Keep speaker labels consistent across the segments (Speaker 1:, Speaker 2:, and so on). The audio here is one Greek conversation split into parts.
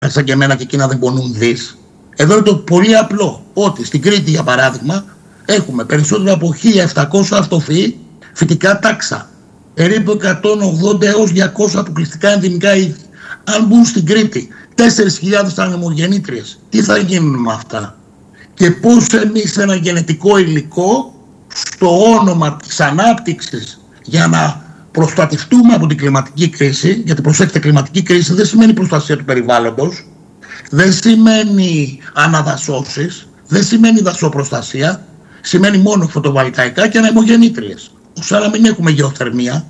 Speaker 1: σαν και εμένα και εκείνα δεν πονούν δις. Εδώ είναι το πολύ απλό, ότι στην Κρήτη για παράδειγμα έχουμε περισσότερο από 1.700 αυτοφυή φυτικά τάξα. Περίπου 180 έως 200 αποκλειστικά ενδυμικά είδη. Αν μπουν στην Κρήτη 4.000 ανεμογεννήτριες, τι θα γίνουν με αυτά? Και πώς εμείς ένα γενετικό υλικό στο όνομα της ανάπτυξης για να προστατευτούμε από την κλιματική κρίση, γιατί προσέξτε, κλιματική κρίση δεν σημαίνει προστασία του περιβάλλοντος, δεν σημαίνει αναδασώσεις, δεν σημαίνει δασοπροστασία, σημαίνει μόνο φωτοβολταϊκά και ανεμογεννήτριες. Σαν να μην έχουμε γεωθερμία.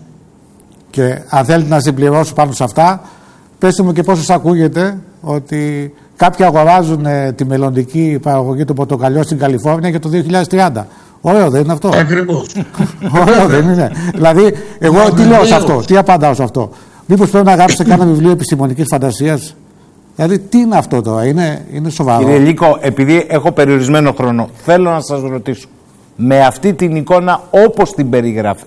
Speaker 2: Και αν θέλετε να συμπληρώσω πάνω σε αυτά, πέστε μου και πώς σας ακούγεται ότι κάποιοι αγοράζουν τη μελλοντική παραγωγή του πορτοκαλιού στην Καλιφόρνια για το 2030. Ωραίο δεν είναι αυτό?
Speaker 1: Ακριβώς.
Speaker 2: Ωραίο δεν είναι? Δηλαδή, εγώ τι λέω σε αυτό, τι απαντάω σε αυτό? Μήπως πρέπει να γράψετε κάνα βιβλίο επιστημονικής φαντασίας? Δηλαδή, τι είναι αυτό τώρα, είναι σοβαρό?
Speaker 3: Κύριε Λύκο, επειδή έχω περιορισμένο χρόνο, θέλω να σας ρωτήσω, με αυτή την εικόνα όπως την περιγράφετε,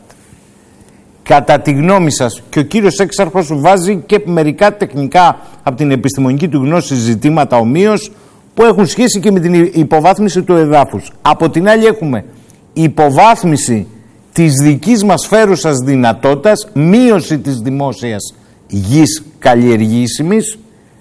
Speaker 3: κατά τη γνώμη σας, και ο κύριος Έξαρχος βάζει και μερικά τεχνικά από την επιστημονική του γνώση ζητήματα ομοίως που έχουν σχέση και με την υποβάθμιση του εδάφους. Από την άλλη έχουμε υποβάθμιση της δικής μας φέρουσας δυνατότητας, μείωση της δημόσιας γης καλλιεργήσιμης.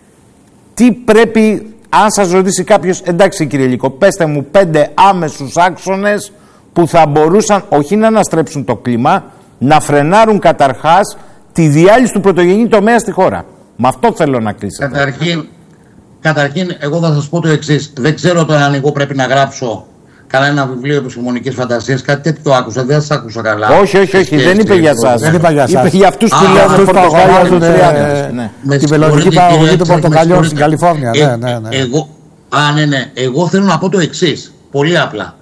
Speaker 3: Τι πρέπει, αν σας ρωτήσει κάποιος, εντάξει κύριε Λύκο, πέστε μου 5 άμεσους άξονες που θα μπορούσαν όχι να αναστρέψουν το κλίμα, να φρενάρουν καταρχάς τη διάλυση του πρωτογενή τομέα στη χώρα. Με αυτό θέλω να κλείσετε.
Speaker 1: Καταρχήν, εγώ θα σας πω το εξής. Δεν ξέρω τώρα αν εγώ πρέπει να γράψω κανένα βιβλίο επιστημονικής φαντασίας, κάτι τέτοιο άκουσα, δεν σας άκουσα καλά.
Speaker 3: Όχι, δεν είπε για εσάς.
Speaker 2: Δεν είπε για εσάς.
Speaker 3: Είπε για αυτούς που λένε πορτοκαλιά του 30.
Speaker 2: Τη μελλοντική παραγωγή των πορτοκαλιών στην Καλιφόρνια.
Speaker 1: Εγώ θέλω να πω το εξής. Πολύ απλά.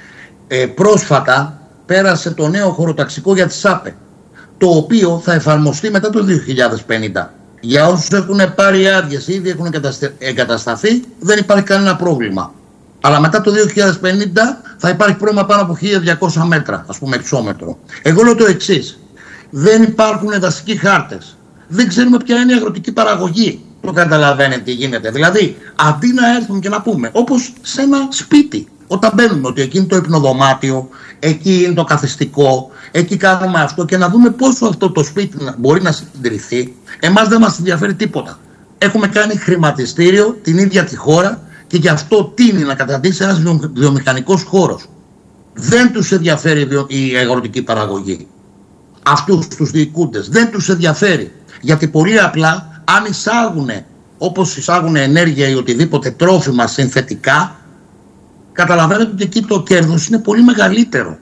Speaker 1: Πρόσφατα πέρασε το νέο χωροταξικό για τη ΣΑΠΕ, το οποίο θα εφαρμοστεί μετά το 2050. Για όσους έχουν πάρει άδειες, ήδη έχουν εγκατασταθεί, δεν υπάρχει κανένα πρόβλημα. Αλλά μετά το 2050 θα υπάρχει πρόβλημα πάνω από 1.200 μέτρα, ας πούμε, εξόμετρο. Εγώ λέω το εξής. Δεν υπάρχουν δασικοί χάρτες. Δεν ξέρουμε ποια είναι η αγροτική παραγωγή. Το καταλαβαίνετε τι γίνεται? Δηλαδή, αντί να έρθουν και να πούμε, όπως σε ένα σπίτι, όταν μπαίνουμε ότι εκεί είναι το υπνοδωμάτιο, εκεί είναι το καθιστικό, εκεί κάνουμε αυτό, και να δούμε πόσο αυτό το σπίτι μπορεί να συντηρηθεί, εμάς δεν μας ενδιαφέρει τίποτα. Έχουμε κάνει χρηματιστήριο την ίδια τη χώρα και γι' αυτό τείνει να καταντήσει ένας βιομηχανικός χώρος. Δεν τους ενδιαφέρει η αγροτική παραγωγή. Αυτούς τους διοικούντες δεν τους ενδιαφέρει. Γιατί πολύ απλά, αν εισάγουν, όπως εισάγουν ενέργεια ή οτιδήποτε τρόφιμα συνθετικά, καταλαβαίνετε ότι εκεί το κέρδος είναι πολύ μεγαλύτερο.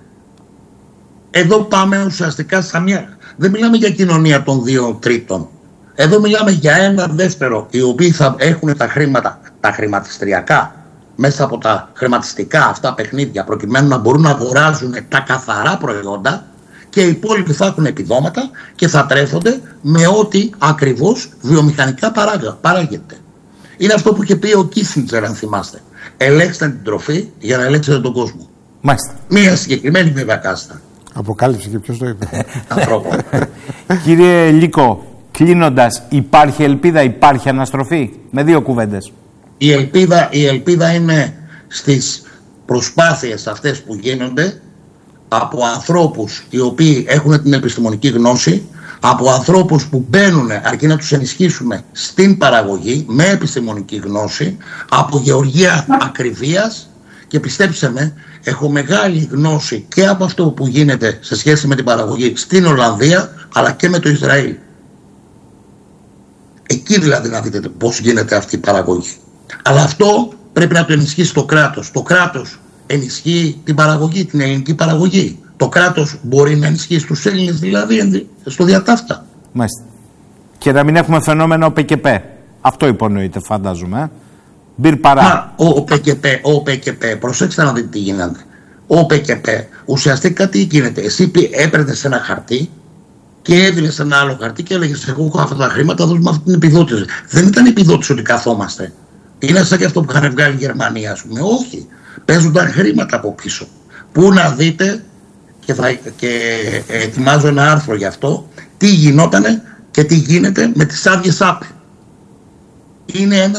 Speaker 1: Εδώ πάμε ουσιαστικά σαν μια... Δεν μιλάμε για κοινωνία των 2 τρίτων. Εδώ μιλάμε για ένα δεύτερο, οι οποίοι θα έχουν τα χρήματα, τα χρηματιστριακά, μέσα από τα χρηματιστικά αυτά παιχνίδια, προκειμένου να μπορούν να αγοράζουν τα καθαρά προϊόντα, και οι υπόλοιποι θα έχουν επιδόματα και θα τρέφονται με ό,τι ακριβώς βιομηχανικά παράγεται. Είναι αυτό που είχε πει ο Κίσινγκερ, αν θυμάστε. Ελέγξτε την τροφή για να ελέγξετε τον κόσμο.
Speaker 3: Μάλιστα.
Speaker 1: Μία συγκεκριμένη βέβαια κάστα.
Speaker 2: Αποκάλυψε και ποιος το είπε.
Speaker 1: Ανθρώπων.
Speaker 3: Κύριε Λύκο, κλείνοντας, υπάρχει ελπίδα, υπάρχει αναστροφή? Με 2 κουβέντες.
Speaker 1: Η ελπίδα είναι στις προσπάθειες αυτές που γίνονται από ανθρώπους οι οποίοι έχουν την επιστημονική γνώση, από ανθρώπους που μπαίνουν, αρκεί να τους ενισχύσουμε, στην παραγωγή με επιστημονική γνώση, από γεωργία ακριβίας, και πιστέψτε με, έχω μεγάλη γνώση και από αυτό που γίνεται σε σχέση με την παραγωγή στην Ολλανδία, αλλά και με το Ισραήλ. Εκεί δηλαδή να δείτε πώς γίνεται αυτή η παραγωγή. Αλλά αυτό πρέπει να το ενισχύσει το κράτος. Το κράτος ενισχύει την παραγωγή, την ελληνική παραγωγή. Το κράτος μπορεί να ενισχύσει τους Έλληνες δηλαδή στο διατάφτα.
Speaker 3: Μάλιστα. Και να μην έχουμε φαινόμενο ΠΚΠ. Αυτό υπονοείται, φαντάζομαι. Μπυρ παρά.
Speaker 1: Ο ΠΚΠ, προσέξτε να δείτε τι γίνεται. Ο ΠΚΠ ουσιαστικά τι γίνεται? Εσύ έπαιρνες ένα χαρτί και έδινες ένα άλλο χαρτί και έλεγες, εγώ έχω αυτά τα χρήματα, δώσουμε αυτή την επιδότηση. Δεν ήταν επιδότηση ότι καθόμαστε. Είναι σαν και αυτό που είχαν βγάλει η Γερμανία, ας πούμε. Όχι. Παίζονταν χρήματα από πίσω. Πού να δείτε, και ετοιμάζω ένα άρθρο γι' αυτό, τι γινότανε και τι γίνεται με τις άδειες ΑΠΕ. Είναι ένα